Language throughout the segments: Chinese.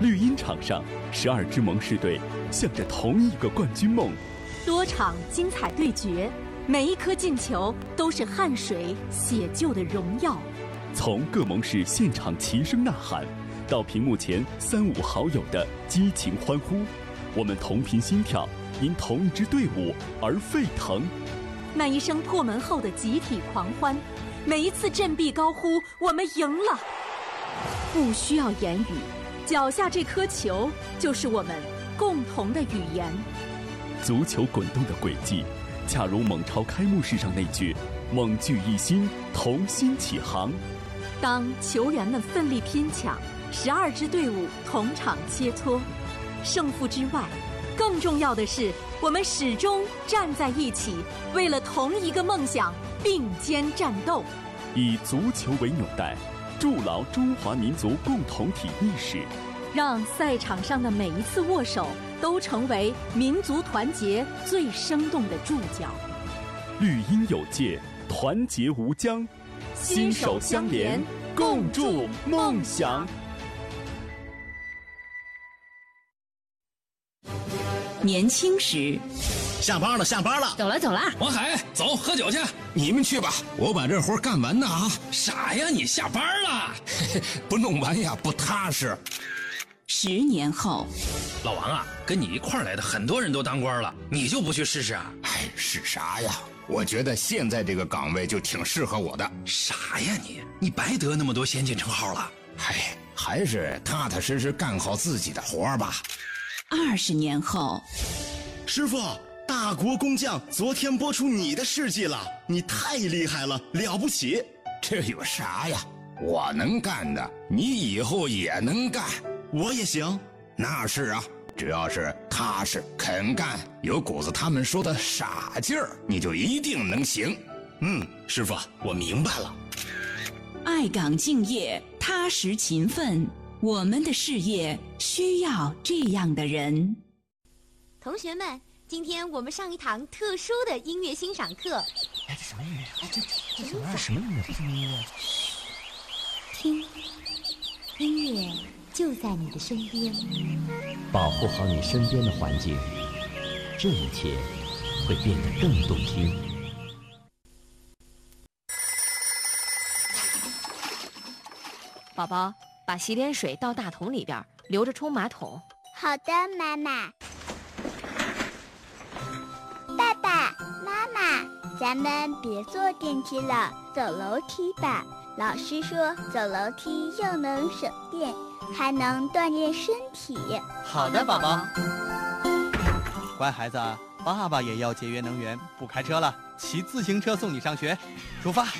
绿茵场上，12支盟誓队向着同一个冠军梦。 多场精彩对决，每一颗进球都是汗水写就的荣耀。 从各盟誓现场齐声呐喊，到屏幕前3、5好友的激情欢呼，我们同频心跳，因同一支队伍而沸腾。 那一声破门后的集体狂欢，每一次振臂高呼“我们赢了”，不需要言语，脚下这颗球就是我们共同的语言。 足球滚动的轨迹，恰如蒙超开幕式上那句“盟聚一心，同心起航”。 当球员们奋力拼抢，12支队伍同场切磋，胜负之外，更重要的是，我们始终站在一起，为了同一个梦想并肩战斗。 以足球为纽带，筑牢中华民族共同体意识， 让赛场上的每一次握手都成为民族团结最生动的注脚。 绿茵有界，团结无疆，心手相连，共筑梦想。 年轻时， 下班了， 走了。 王海，走，喝酒去。 你们去吧，我把这活干完呢啊！ 傻呀，你下班了， 不弄完呀不踏实。 10年后， 老王啊，跟你一块儿来的很多人都当官了，你就不去试试啊？ 哎，是啥呀？我觉得现在这个岗位就挺适合我的。 啥呀你白得那么多先进称号了。 哎，还是踏踏实实干好自己的活儿吧。 20年后， 师傅，大国工匠昨天播出你的事迹了，你太厉害了，了不起。 这有啥呀？我能干的，你以后也能干。 我也行。 那是啊，只要是踏实肯干，有股子他们说的傻劲儿，你就一定能行。 师傅，我明白了。 爱岗敬业，踏实勤奋，我们的事业需要这样的人。 同学们，今天我们上一堂特殊的音乐欣赏课。 哎，这什么音乐？这什么玩意儿？什么音乐？这什么音乐？ 听，音乐就在你的身边。 保护好你身边的环境，这一切会变得更动听。 宝宝，把洗脸水倒大桶里边，留着冲马桶。 好的，妈妈。爸爸妈妈，咱们别坐电梯了，走楼梯吧。老师说走楼梯又能省电，还能锻炼身体。 好的，宝宝。乖孩子，爸爸也要节约能源，不开车了，骑自行车送你上学。出发。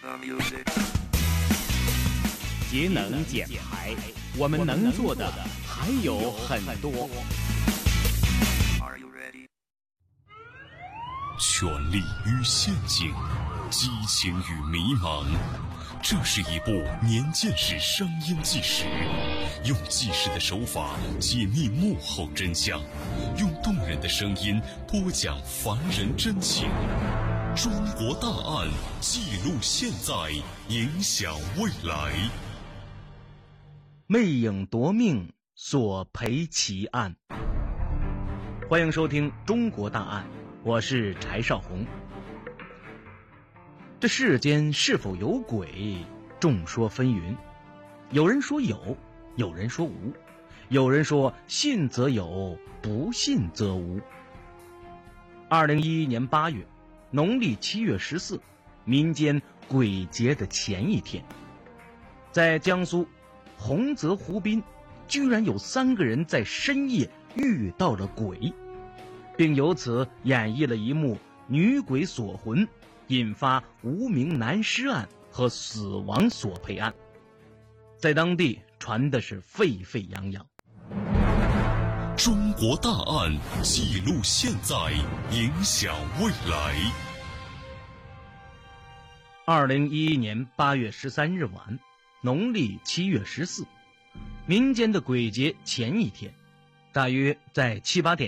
节能减排，我们能做的还有很多。 权力与陷阱，激情与迷茫，这是一部年鉴识商业纪实，用纪实的手法解密幕后真相，用动人的声音播讲凡人真情。中国大案，记录现在，影响未来。 魅影夺命，索赔奇案。欢迎收听《中国大案》，我是柴少红。这世间是否有鬼，众说纷纭。有人说有，有人说无，有人说信则有，不信则无。2011年8月，农历7月14，民间鬼节的前一天，在江苏洪泽湖滨，居然有3个人在深夜遇到了鬼，并由此演绎了一幕女鬼锁魂，引发无名男尸案和死亡索赔案，在当地传的是沸沸扬扬。 中国大案，记录现在，影响未来。 2011年8月13日晚，农历7月14，民间的鬼节前一天，大约在7、8点